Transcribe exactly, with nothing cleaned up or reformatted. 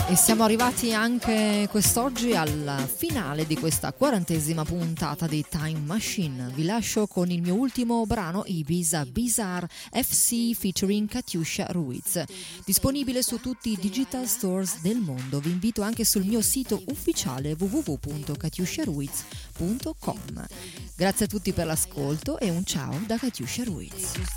E siamo arrivati anche quest'oggi al finale di questa quarantesima puntata di Time Machine. Vi lascio con il mio ultimo brano, Ibiza Bizarre F C featuring Katyusha Ruiz, disponibile su tutti i digital stores del mondo. Vi invito anche sul mio sito ufficiale w w w punto katyusha ruiz punto com. Grazie a tutti per l'ascolto e un ciao da Katyusha Ruiz.